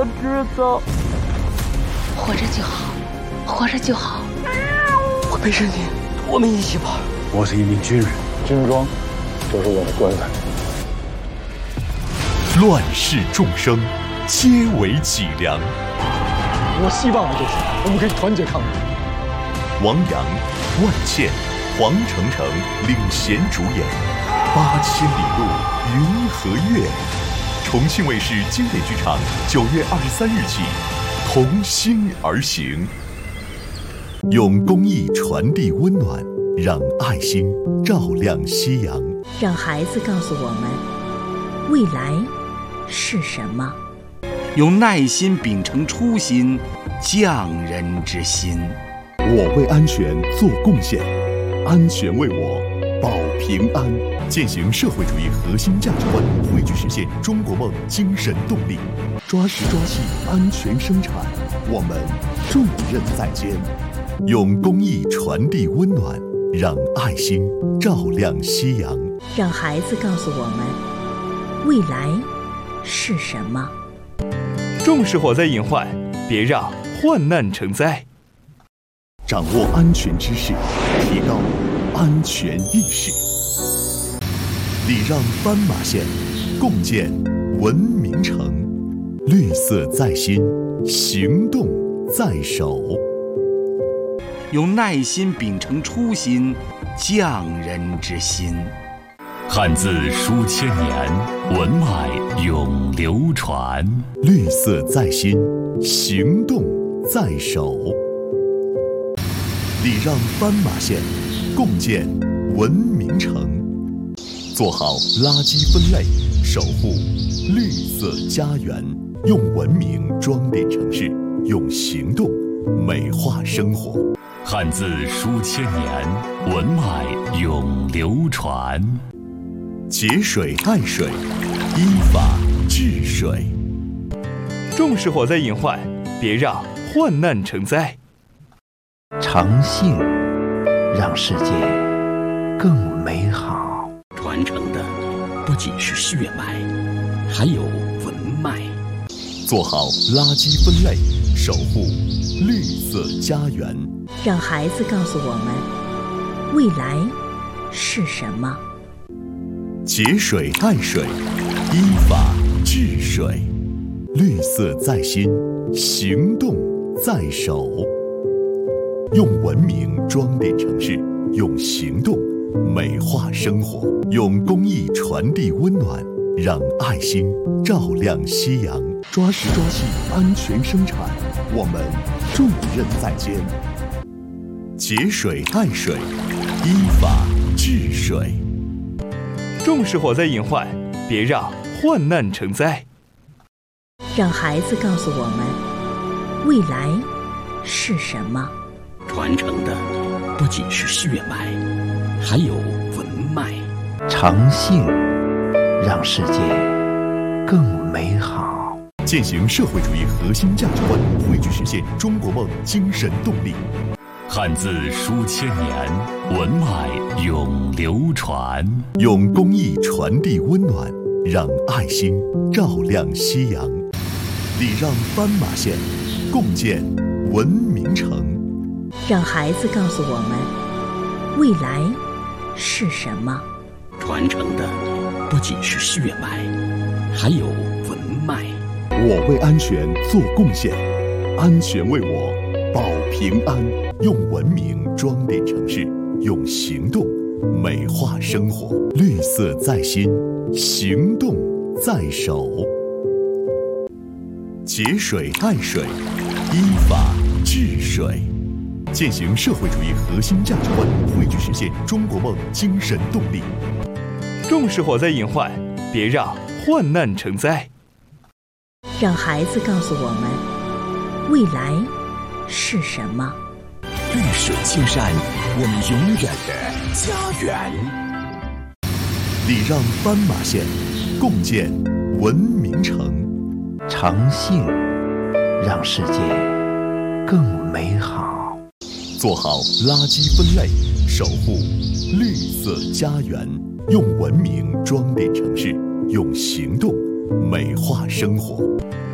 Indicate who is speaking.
Speaker 1: 知道。
Speaker 2: 活着就好，活着就好。
Speaker 1: 我陪着你，我们一起吧。
Speaker 3: 我是一名军人，军装就是我的关爱。
Speaker 4: 乱世众生，皆为己良。
Speaker 3: 我希望的就是我们可以团结抗日。
Speaker 4: 王阳、万茜、黄澄澄领衔主演《8000里路云和月》，重庆卫视经典剧场9月23日起同心而行，用公益传递温暖，让爱心照亮夕阳，
Speaker 5: 让孩子告诉我们未来是什么，
Speaker 6: 用耐心秉承初心，匠人之心。
Speaker 4: 我为安全做贡献，安全为我保平安，践行社会主义核心价值观，汇聚实现中国梦精神动力，抓实抓细安全生产，我们重任在肩，用公益传递温暖，让爱心照亮夕阳，
Speaker 5: 让孩子告诉我们未来是什么。
Speaker 7: 重视火灾隐患，别让患难成灾。
Speaker 4: 掌握安全知识，提高安全意识，礼让斑马线，共建文明城。绿色在心，行动在手。
Speaker 6: 用耐心秉承初心，匠人之心。
Speaker 4: 汉字书千年，文脉永流传。绿色在心，行动在手。礼让斑马线，共建文明城。做好垃圾分类，守护绿色家园。用文明装点城市，用行动美化生活。汉字书千年，文脉永流传。节水爱水，依法治水。
Speaker 7: 重视火灾隐患，别让患难成灾。
Speaker 8: 诚信让世界更美好。
Speaker 9: 传承的不仅是血脉，还有文脉。
Speaker 4: 做好垃圾分类，守护绿色家园。
Speaker 5: 让孩子告诉我们未来是什么。
Speaker 4: 节水爱水，依法治水。绿色在心，行动在手。用文明装点城市，用行动美化生活，用公益传递温暖，让爱心照亮夕阳。抓实抓细安全生产，我们重任在肩。节水爱水，依法治水。
Speaker 7: 重视火灾隐患，别让患难成灾。
Speaker 5: 让孩子告诉我们未来是什么。
Speaker 9: 传承的不仅是血脉，还有文脉。
Speaker 8: 诚信让世界更美好。
Speaker 4: 践行社会主义核心价值观，汇聚实现中国梦精神动力。汉字书千年，文脉永流传。用公益传递温暖，让爱心照亮夕阳。礼让斑马线，共建文明城。
Speaker 5: 让孩子告诉我们未来是什么。
Speaker 9: 传承的不仅是血脉，还有文脉。
Speaker 4: 我为安全做贡献，安全为我保平安。用文明装点城市，用行动美化生活。绿色在心，行动在手。节水爱水，依法治水。践行社会主义核心价值观，汇聚实现中国梦精神动力。
Speaker 7: 重视火灾隐患，别让患难成灾。
Speaker 5: 让孩子告诉我们未来是什么。
Speaker 9: 绿水青山，我们永远的家园。
Speaker 4: 礼让斑马线，共建文明城。
Speaker 8: 诚信让世界更美好。
Speaker 4: 做好垃圾分类，守护绿色家园。用文明装点城市，用行动美化生活。